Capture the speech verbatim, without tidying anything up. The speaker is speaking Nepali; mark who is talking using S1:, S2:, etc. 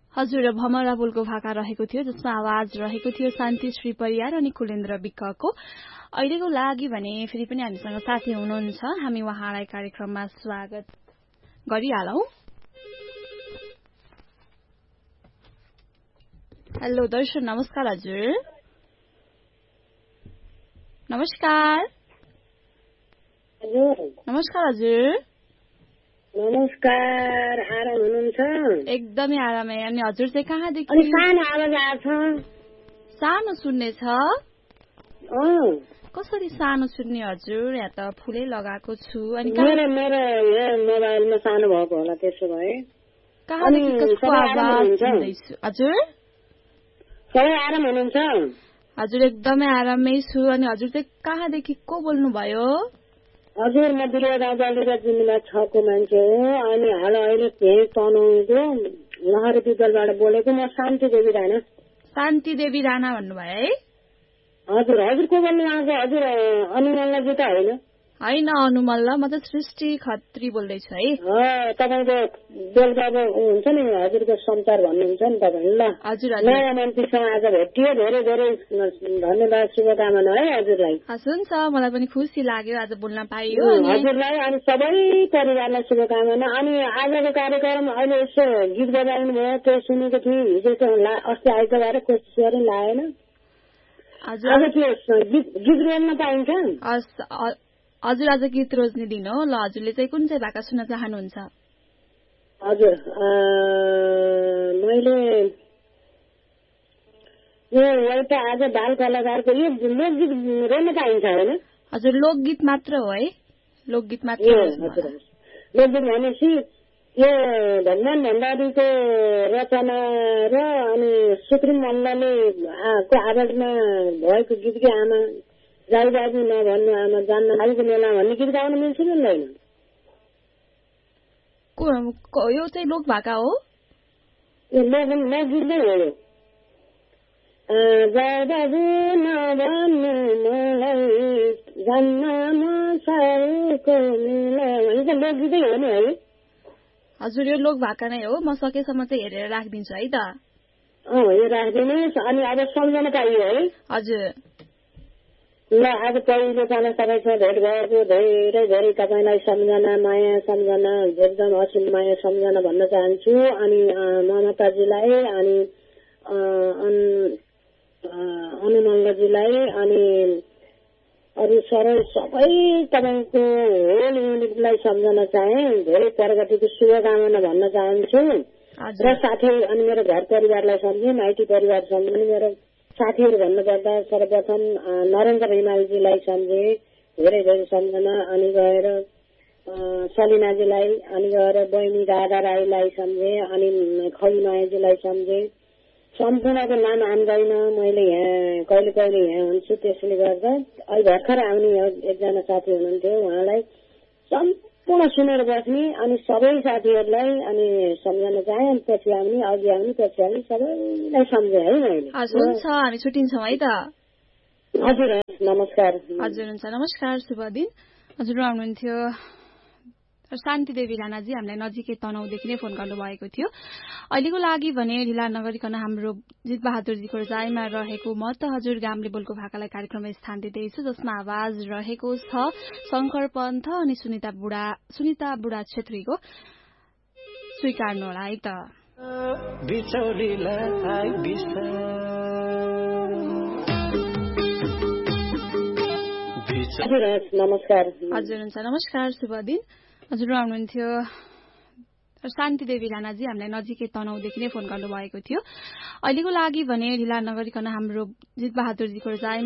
S1: हजुर भमरा बोलको भाका रहेको थियो जसमा आवाज रहेको थियो शान्ति श्री परियार अनि कुलेन्द्र विकको। अहिलेको लागि भने फेरि पनि हामीसँग साथी हुनुहुन्छ, हामी उहाँलाई कार्यक्रममा स्वागत गरिहालौं। हेलो दर्शन, नमस्कार हजुर। नमस्कार
S2: हजुर।
S1: नमस्कार हजुर।
S2: नमस्कार, आराम हुनुहुन्छ?
S1: एकदमै आरामै। अनि हजुर चाहिँ कहाँदेखि?
S2: अनि सानो आवाज आउँछ।
S1: सानो सुन्ने छ?
S2: अँ।
S1: कसरी सानो सुन्ने हजुर? यहाँ त फुलै लगाएको छु। अनि
S2: मेरो मेरो यहाँ मोबाइलमा सानो भएको होला, त्यसो भए।
S1: कहाँदेखि कसको आवाज सुन्दैछु? हजुर
S2: सबै आराम हुनुहुन्छ?
S1: हजुर एकदमै आरामै छु। अनि हजुर चाहिँ कहाँदेखि को बोल्नुभयो?
S2: हजुर म बिरुवा गाउँ जलढुका जिल्ला छको मान्छे हो। अनि हाल अहिले त्यही तनहुँको लहरी विद्यालयबाट बोलेको म शान्ति देवी राणा।
S1: शान्ति देवी राणा भन्नुभयो है?
S2: हजुर। हजुर को बोल्नु भएको? हजुर अनुमल्लजी त होइन?
S1: होइन अनुमल्ल, म त सृष्टि खत्री बोल्दैछु है।
S2: तपाईँको बेलुका अब हुन्छ नि हजुरको संसार भन्नुहुन्छ नि तपाईँ। ल
S1: हजुर
S2: नयाँ मन्त्रीसँग आज भेटियो, धेरै धेरै धन्यवाद, शुभकामना है हजुरलाई।
S1: हुन्छ, मलाई पनि खुसी लाग्यो आज बोल्न पाइयो
S2: हजुरलाई। अनि सबै परिवारलाई शुभकामना। अनि आजको कार्यक्रम अहिले यसो गीत बजाउनु भयो, त्यो सुनेको थिएँ। हिजो अस्ति आइतबार कोसिस गरेर लागेन। आज त्यो गीत रोज्न पाइन्छ?
S1: हजुर आज गीत रोज्ने दिन हो। ल हजुरले चाहिँ कुन चाहिँ भाका सुन्न चाहनुहुन्छ?
S2: हजुर मैले यो एउटा आज बाल कलाकारको यो लोकगीत रोज्न पाइन्छ होइन?
S1: हजुर लोकगीत मात्र हो है? लोकगीत मात्र।
S2: हजुर लोकगीत भनेपछि यो भगवान भण्डारीको रचना र अनि सुप्रिम मल्लले को आवाजमा भएको गीत कि आमा जाई बाबु नभन्नु आमा जान्न खालिको मेला भन्ने गीत गाउन मिल्छ कि मिल्दैन?
S1: यो चाहिँ लोक भाका हो?
S2: यो लोक लोकगीत नै हो यो। जाई बाबु नभन्नु मलाई जान्न म साईको मेला भन्ने चाहिँ लोकगीतै हो नि है?
S1: हजुर यो लोक भाका नै हो। म सकेसम्म चाहिँ हेरेर राखिदिन्छु है त।
S2: अँ यो राखिदिनुहोस्। अनि अब सम्झना पाइयो है?
S1: हजुर।
S2: ल आज पहिलो पालो तपाईँसँग भेट भएको धेरै धेरै तपाईँलाई सम्झना, माया सम्झना, एकदम असिम माया सम्झना भन्न चाहन्छु। अनि ममताजीलाई अनि अनुमङ्गजीलाई अनि अरू सबै सबै तपाईँको होल युनिटलाई सम्झना चाहे। धेरै प्रगतिको शुभकामना भन्न चाहन्छु। र साथै अनि मेरो घर परिवारलाई सम्झेँ, माइती परिवार सम्झेँ। मेरो साथीहरू भन्नुपर्दा सर्वप्रथम नरेन्द्र हिमालजीलाई सम्झे, धेरै धेरै सम्झना। अनि गएर सलिनाजीलाई, अनि गएर बहिनी राधा राईलाई सम्झे, अनि खली मायाजीलाई सम्झे। सम्पूर्णको नाम आउँदैन, मैले यहाँ कहिले कहिले यहाँ हुन्छु, त्यसले गर्दा अहिले भर्खर आउने एकजना साथी हुनुहुन्थ्यो, उहाँलाई सम्पूर्ण सुनेर बस्ने। अनि सबै साथीहरूलाई अनि सम्झना चाहे। पछि आउने, अघि आउने, पछि आउने सबैलाई सम्झेँ है मैले।
S1: हुन्छ, हामी छुट्टिन्छौँ है त।
S2: हजुर नमस्कार।
S1: हजुर हुन्छ, नमस्कार, शुभ दिन। हजुर आउनुहुन्थ्यो शान्ति देवी राणाजी, हामीलाई नजिकै तनहुँदेखि नै फोन गर्नुभएको थियो। अहिलेको लागि भने ढिला नगरिकन हाम्रो जित बहादुरजीको रजाइमा रहेको म त हजुर गामले बोलको भाकालाई कार्यक्रममा स्थान दिँदैछु, जसमा आवाज रहेको छ शङ्कर पन्थ अनि सुनिता बुढा सुनिता बुढा छेत्रीको। स्वीकार्नु होला है त।
S2: हजुर नमस्कार।
S1: हजुर हुन्छ, नमस्कार, शुभ दिन। हजुर आउनुहुन्थ्यो शान्ति देवी राणाजी, हामीलाई नजिकै तनहुँदेखि नै फोन गर्नुभएको थियो। अहिलेको लागि भने ढिला नगरिकन हाम्रो जित बहादुरजीको रजाइमा